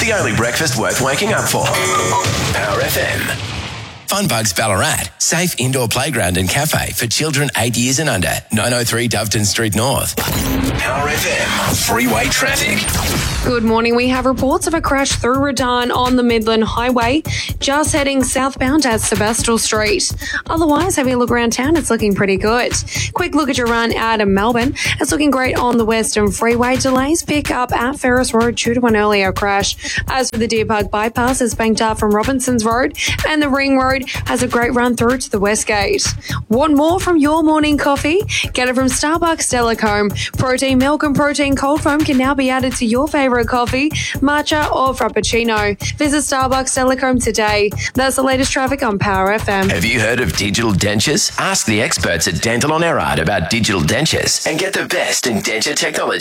The only breakfast worth waking up for. Power FM. Funbugs Ballarat. Safe indoor playground and cafe for children 8 years and under. 903 Doveton Street North. Power FM. Freeway traffic. Good morning. We have reports of a crash through Redan on the Midland Highway, just heading southbound at Sebastopol Street. Otherwise, having a look around town, it's looking pretty good. Quick look at your run out of Melbourne. It's looking great on the Western Freeway. Delays pick up at Ferris Road due to an earlier crash. As for the Deer Park bypass, it's banked up from Robinson's Road, and the Ring Road has a great run through to the West Gate. Want more from your morning coffee? Get it from Starbucks Telecom. Protein milk and protein cold foam can now be added to your favourite coffee, matcha or frappuccino. Visit Starbucks Telecom today. That's the latest traffic on Power FM. Have you heard of digital dentures? Ask the experts at Dental on Erard about digital dentures and get the best in denture technology.